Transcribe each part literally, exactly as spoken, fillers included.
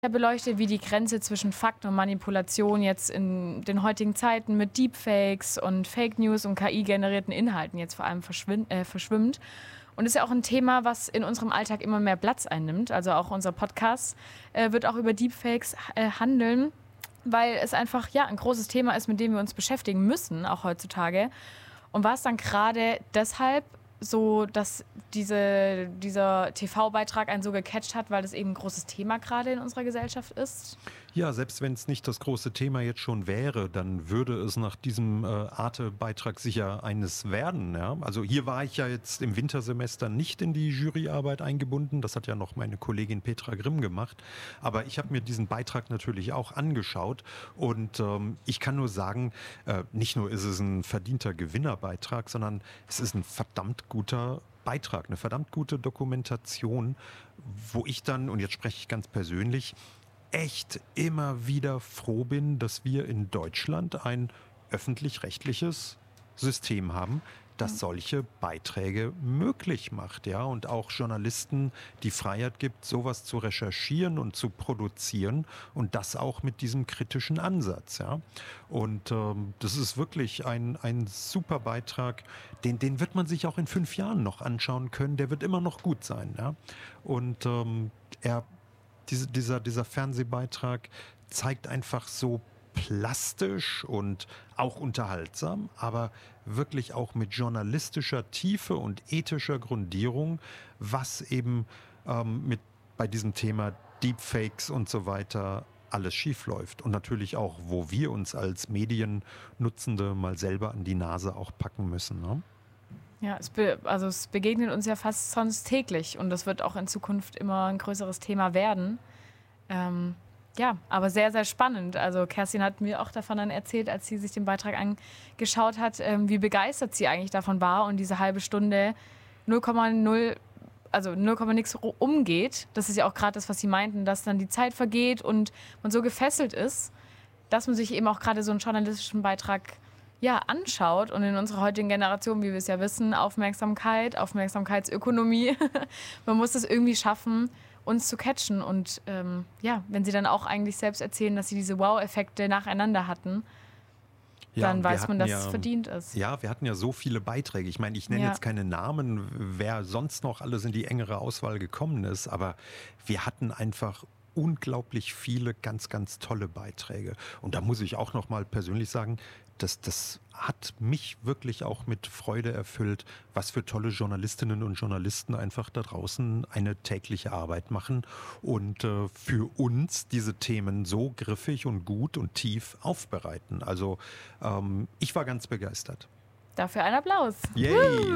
beleuchtet, wie die Grenze zwischen Fakt und Manipulation jetzt in den heutigen Zeiten mit Deepfakes und Fake News und K I-generierten Inhalten jetzt vor allem verschwin- äh, verschwimmt. Und ist ja auch ein Thema, was in unserem Alltag immer mehr Platz einnimmt. Also auch unser Podcast äh, wird auch über Deepfakes äh, handeln, weil es einfach ja ein großes Thema ist, mit dem wir uns beschäftigen müssen, auch heutzutage. Und war es dann gerade deshalb so, dass diese, dieser T V-Beitrag einen so gecatcht hat, weil das eben ein großes Thema gerade in unserer Gesellschaft ist? Ja, selbst wenn es nicht das große Thema jetzt schon wäre, dann würde es nach diesem äh, Arte-Beitrag sicher eines werden. Ja? Also hier war ich ja jetzt im Wintersemester nicht in die Juryarbeit eingebunden. Das hat ja noch meine Kollegin Petra Grimm gemacht. Aber ich habe mir diesen Beitrag natürlich auch angeschaut. Und ähm, ich kann nur sagen, äh, nicht nur ist es ein verdienter Gewinnerbeitrag, sondern es ist ein verdammt guter Beitrag, eine verdammt gute Dokumentation, wo ich dann, und jetzt spreche ich ganz persönlich, echt immer wieder froh bin, dass wir in Deutschland ein öffentlich-rechtliches System haben, das solche Beiträge möglich macht, ja, und auch Journalisten die Freiheit gibt, sowas zu recherchieren und zu produzieren und das auch mit diesem kritischen Ansatz, ja. Und ähm, das ist wirklich ein, ein super Beitrag, den, den wird man sich auch in fünf Jahren noch anschauen können, der wird immer noch gut sein, ja. Und ähm, er Diese, dieser, dieser Fernsehbeitrag zeigt einfach so plastisch und auch unterhaltsam, aber wirklich auch mit journalistischer Tiefe und ethischer Grundierung, was eben ähm, mit bei diesem Thema Deepfakes und so weiter alles schief läuft. Und natürlich auch, wo wir uns als Mediennutzende mal selber an die Nase auch packen müssen. Ne? Ja, es, be- also es begegnet uns ja fast sonst täglich und das wird auch in Zukunft immer ein größeres Thema werden. Ähm, ja, aber sehr, sehr spannend. Also Kerstin hat mir auch davon dann erzählt, als sie sich den Beitrag angeschaut hat, ähm, wie begeistert sie eigentlich davon war und diese halbe Stunde null Komma null, also null Komma nix umgeht. Das ist ja auch gerade das, was sie meinten, dass dann die Zeit vergeht und man so gefesselt ist, dass man sich eben auch gerade so einen journalistischen Beitrag ja, anschaut und in unserer heutigen Generation, wie wir es ja wissen, Aufmerksamkeit, Aufmerksamkeitsökonomie, man muss es irgendwie schaffen, uns zu catchen und ähm, ja, wenn sie dann auch eigentlich selbst erzählen, dass sie diese Wow-Effekte nacheinander hatten, Ja, dann und wir weiß man, hatten dass ja, es verdient ist. Ja, wir hatten ja so viele Beiträge. Ich meine, ich nenne Ja. jetzt keine Namen, wer sonst noch alles in die engere Auswahl gekommen ist, aber wir hatten einfach unglaublich viele ganz, ganz tolle Beiträge. Und da muss ich auch noch mal persönlich sagen, das, das hat mich wirklich auch mit Freude erfüllt, was für tolle Journalistinnen und Journalisten einfach da draußen eine tägliche Arbeit machen und äh, für uns diese Themen so griffig und gut und tief aufbereiten. Also ähm, ich war ganz begeistert. Dafür ein Applaus. Yay! Woo!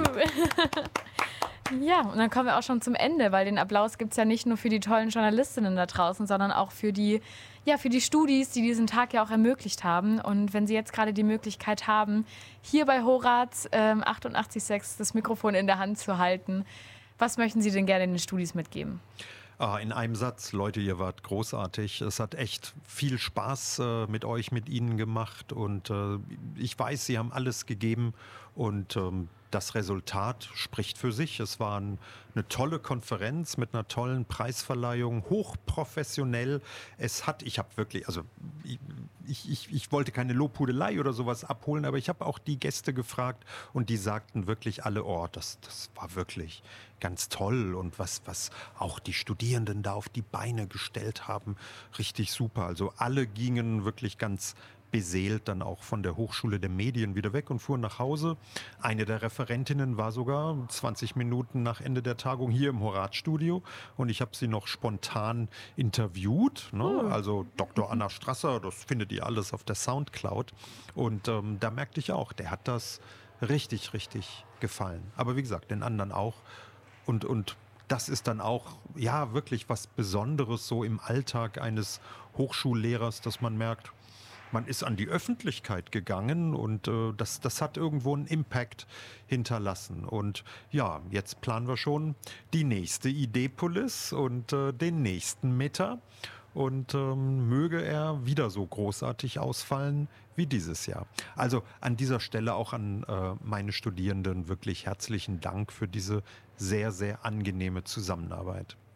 Ja, und dann kommen wir auch schon zum Ende, weil den Applaus gibt es ja nicht nur für die tollen Journalistinnen da draußen, sondern auch für die, ja, für die Studis, die diesen Tag ja auch ermöglicht haben. Und wenn Sie jetzt gerade die Möglichkeit haben, hier bei Horaz ähm, achtundachtzig Komma sechs das Mikrofon in der Hand zu halten, was möchten Sie denn gerne den Studis mitgeben? Ah, in einem Satz, Leute, ihr wart großartig. Es hat echt viel Spaß äh, mit euch, mit Ihnen gemacht und äh, ich weiß, Sie haben alles gegeben und ähm, das Resultat spricht für sich. Es war ein, eine tolle Konferenz mit einer tollen Preisverleihung, hochprofessionell. Es hat, ich habe wirklich, also ich, ich, ich wollte keine Lobhudelei oder sowas abholen, aber ich habe auch die Gäste gefragt und die sagten wirklich alle, oh, das, das war wirklich ganz toll und was, was auch die Studierenden da auf die Beine gestellt haben, richtig super. Also alle gingen wirklich ganz beseelt dann auch von der Hochschule der Medien wieder weg und fuhren nach Hause. Eine der Referentinnen war sogar zwanzig Minuten nach Ende der Tagung hier im Horaz-Studio und ich habe sie noch spontan interviewt. Ne? Cool. Also Doktor Anna Strasser, das findet ihr alles auf der Soundcloud. Und ähm, da merkte ich auch, der hat das richtig, richtig gefallen. Aber wie gesagt, den anderen auch. Und, und das ist dann auch, ja, wirklich was Besonderes so im Alltag eines Hochschullehrers, dass man merkt, man ist an die Öffentlichkeit gegangen und äh, das, das hat irgendwo einen Impact hinterlassen. Und ja, jetzt planen wir schon die nächste Ideepolis und äh, den nächsten Meta. Und ähm, möge er wieder so großartig ausfallen wie dieses Jahr. Also an dieser Stelle auch an äh, meine Studierenden wirklich herzlichen Dank für diese sehr, sehr angenehme Zusammenarbeit.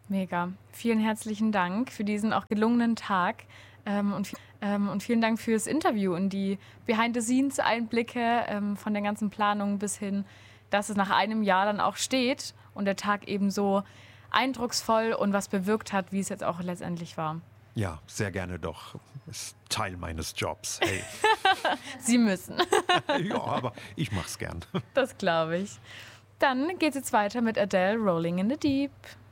Mega. Vielen herzlichen Dank für diesen auch gelungenen Tag ähm, und, ähm, und vielen Dank fürs Interview und die Behind-the-Scenes-Einblicke ähm, von der ganzen Planung bis hin, dass es nach einem Jahr dann auch steht und der Tag eben so eindrucksvoll und was bewirkt hat, wie es jetzt auch letztendlich war. Ja, sehr gerne doch. Ist Teil meines Jobs. Hey. Sie müssen. Ja, aber ich mach's gern. Das glaube ich. Dann geht's jetzt weiter mit Adele, Rolling in the Deep.